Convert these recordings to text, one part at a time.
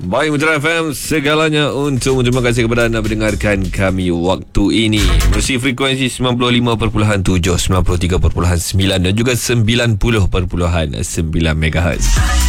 Baik, Mutiara FM, segalanya untuk terima kasih kepada anda mendengarkan kami waktu ini. Mesti frekuensi 95.7, 93.9 dan juga 90.9 MHz.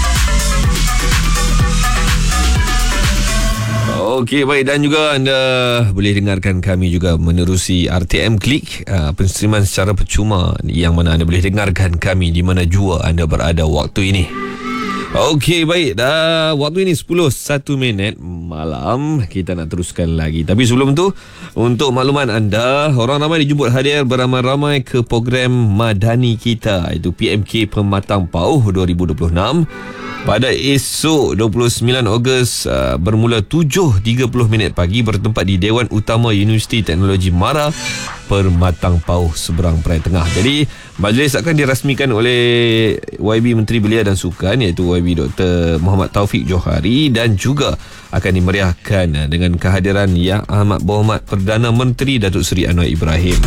Okey, baik, dan juga anda boleh dengarkan kami juga menerusi RTM Klik, penstreaman secara percuma yang mana anda boleh dengarkan kami di mana jua anda berada waktu ini. Okey, baik, dah waktu ini 10:01 malam. Kita nak teruskan lagi. Tapi sebelum tu, untuk makluman anda, orang ramai dijemput hadir beramai-ramai ke program Madani kita, iaitu PMK Pematang Pauh 2026 pada esok 29 Ogos bermula 7.30 pagi bertempat di Dewan Utama Universiti Teknologi Mara Permatang Pauh, seberang Perai Tengah. Jadi majlis akan dirasmikan oleh YB Menteri Belia dan Sukan, iaitu YB Dr. Muhammad Taufik Johari, dan juga akan dimeriahkan dengan kehadiran Yang Amat Berhormat Perdana Menteri Datuk Seri Anwar Ibrahim.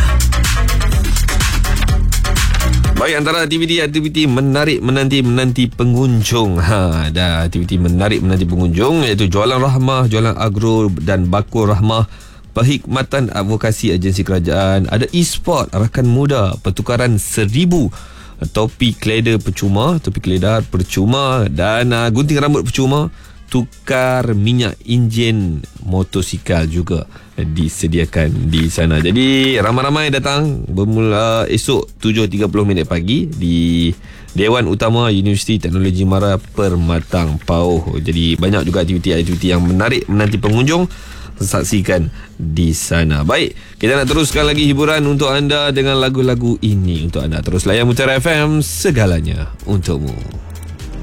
Baik, antara aktiviti menarik menanti pengunjung. Aktiviti menarik menanti pengunjung iaitu jualan rahmah, jualan agro dan bakul rahmah, perkhidmatan advokasi agensi kerajaan, ada e-sport, rakan muda, pertukaran 1,000 topi keledar percuma dan gunting rambut percuma, tukar minyak enjin motosikal juga disediakan di sana. Jadi ramai-ramai datang bermula esok 7.30 pagi di Dewan Utama Universiti Teknologi Mara Permatang Pauh. Jadi banyak juga aktiviti yang menarik menanti pengunjung, saksikan di sana. Baik, kita nak teruskan lagi hiburan untuk anda dengan lagu-lagu ini untuk anda. Terus layan Mutiara FM, segalanya untukmu.